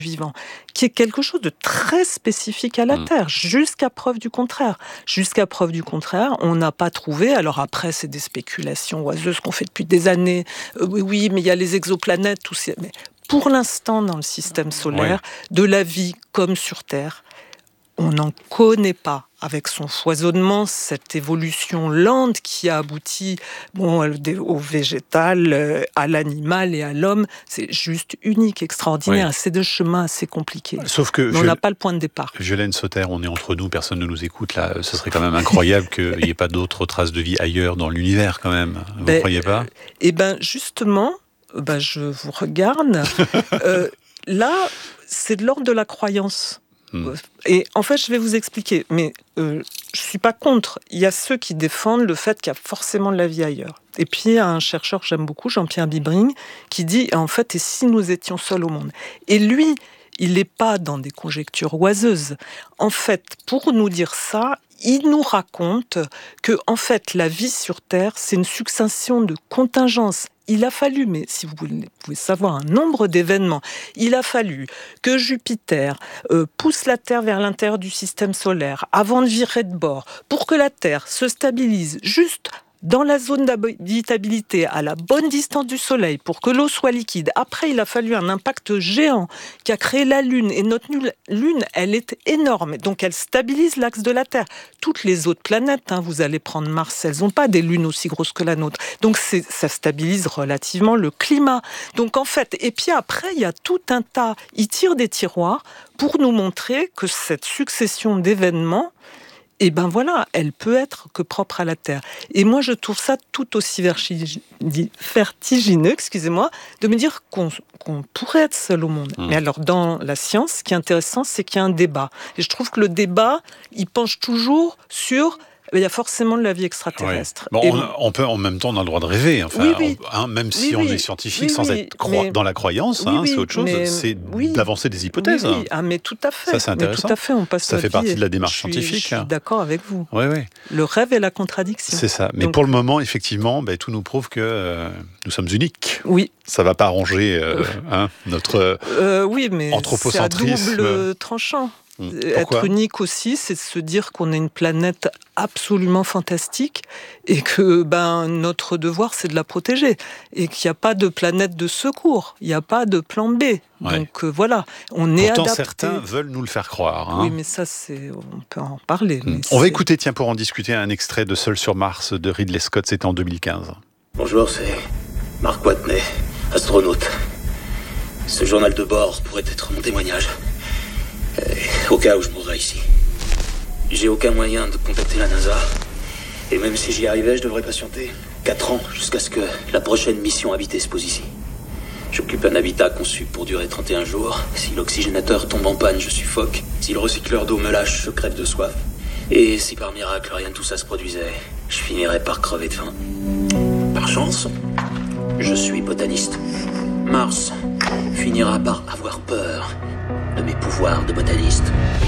vivant, qui est quelque chose de très spécifique à la Terre, jusqu'à preuve du contraire. Jusqu'à preuve du contraire, on n'a pas trouvé, alors après c'est des spéculations oiseuses qu'on fait depuis des années, oui, mais il y a les exoplanètes, tout ça, mais pour l'instant dans le système solaire, de la vie comme sur Terre, on n'en connaît pas, avec son foisonnement, cette évolution lente qui a abouti au végétal, à l'animal et à l'homme. C'est juste unique, extraordinaire. C'est des chemins assez compliqués. Sauf que on n'a pas le point de départ. Violaine Sauter, on est entre nous, personne ne nous écoute là. Ce serait quand même incroyable qu'il n'y ait pas d'autres traces de vie ailleurs dans l'univers quand même. Vous ne croyez pas ? Justement, je vous regarde. Là, c'est de l'ordre de la croyance. Et en fait, je vais vous expliquer, mais je suis pas contre. Il y a ceux qui défendent le fait qu'il y a forcément de la vie ailleurs. Et puis, il y a un chercheur que j'aime beaucoup, Jean-Pierre Bibring, qui dit, en fait, et si nous étions seuls au monde ? Et lui, il n'est pas dans des conjectures oiseuses. En fait, pour nous dire ça, il nous raconte que, en fait, la vie sur Terre, c'est une succession de contingences. Il a fallu, mais si vous pouvez savoir un nombre d'événements, il a fallu que Jupiter pousse la Terre vers l'intérieur du système solaire avant de virer de bord, pour que la Terre se stabilise juste dans la zone d'habitabilité, à la bonne distance du Soleil, pour que l'eau soit liquide. Après, il a fallu un impact géant qui a créé la Lune. Et notre Lune, elle est énorme. Donc, elle stabilise l'axe de la Terre. Toutes les autres planètes, vous allez prendre Mars, elles n'ont pas des lunes aussi grosses que la nôtre. Donc, ça stabilise relativement le climat. Donc, en fait, et puis après, il y a tout un tas. Ils tirent des tiroirs pour nous montrer que cette succession d'événements, elle peut être que propre à la Terre. Et moi, je trouve ça tout aussi vertigineux, de me dire qu'on pourrait être seul au monde. Mais alors, dans la science, ce qui est intéressant, c'est qu'il y a un débat. Et je trouve que le débat, il penche toujours sur... Il y a forcément de la vie extraterrestre. On peut, en même temps, on a le droit de rêver. Même si on est scientifique, sans être dans la croyance, c'est autre chose. C'est d'avancer des hypothèses. Mais tout à fait. Ça, c'est intéressant. Tout à fait. On passe ça fait partie de la démarche scientifique. Je suis d'accord avec vous. Oui. Le rêve et la contradiction. C'est ça. Mais pour le moment, effectivement, tout nous prouve que nous sommes uniques. Oui. Ça ne va pas arranger notre mais anthropocentrisme. C'est à double tranchant. Être unique aussi, c'est de se dire qu'on est une planète absolument fantastique et que notre devoir, c'est de la protéger. Et qu'il n'y a pas de planète de secours, il n'y a pas de plan B. Donc voilà, on est adapté. Pourtant, certains veulent nous le faire croire. Oui, mais ça, on peut en parler. On va écouter, pour en discuter, un extrait de Seul sur Mars de Ridley Scott, c'était en 2015. Bonjour, c'est Mark Watney, astronaute. Ce journal de bord pourrait être mon témoignage. Au cas où je mourrais ici. J'ai aucun moyen de contacter la NASA. Et même si j'y arrivais, je devrais patienter 4 ans jusqu'à ce que la prochaine mission habitée se pose ici. J'occupe un habitat conçu pour durer 31 jours. Si l'oxygénateur tombe en panne, je suffoque. Si le recycleur d'eau me lâche, je crève de soif. Et si par miracle rien de tout ça se produisait, je finirais par crever de faim. Par chance, je suis botaniste. Mars finira par avoir peur de mes pouvoirs de botaniste.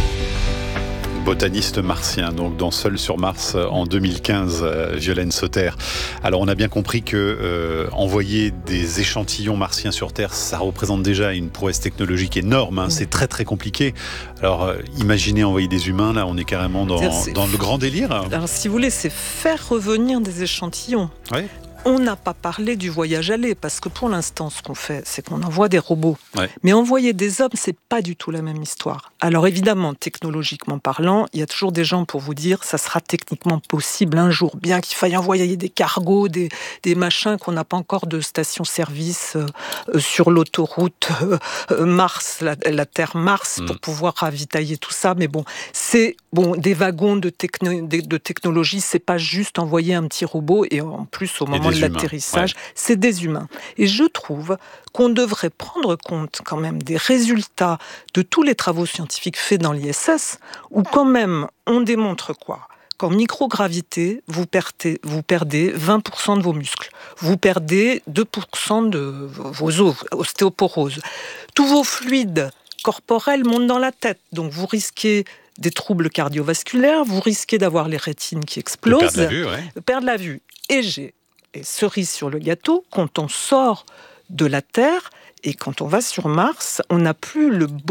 Botaniste martien, donc dans Seul sur Mars en 2015, Violaine Sauter. Alors on a bien compris que envoyer des échantillons martiens sur Terre, ça représente déjà une prouesse technologique énorme. C'est très très compliqué. Alors imaginez envoyer des humains, là on est carrément dans le grand délire. Alors si vous voulez, c'est faire revenir des échantillons. Oui. On n'a pas parlé du voyage aller, parce que pour l'instant, ce qu'on fait, c'est qu'on envoie des robots. Ouais. Mais envoyer des hommes, c'est pas du tout la même histoire. Alors évidemment, technologiquement parlant, il y a toujours des gens pour vous dire, ça sera techniquement possible un jour, bien qu'il faille envoyer des cargos, des machins qu'on n'a pas encore de station-service sur l'autoroute Mars, la Terre Mars, pour pouvoir ravitailler tout ça. Mais c'est des wagons de technologie, c'est pas juste envoyer un petit robot, et en plus, au moment de l'atterrissage, c'est des humains. Et je trouve qu'on devrait prendre compte quand même des résultats de tous les travaux scientifiques faits dans l'ISS, où quand même on démontre quoi ? Qu'en microgravité, vous perdez 20% de vos muscles. Vous perdez 2% de vos os, ostéoporose. Tous vos fluides corporels montent dans la tête, donc vous risquez des troubles cardiovasculaires, vous risquez d'avoir les rétines qui explosent, perdre la vue. Et cerise sur le gâteau, quand on sort de la Terre et quand on va sur Mars, on n'a plus le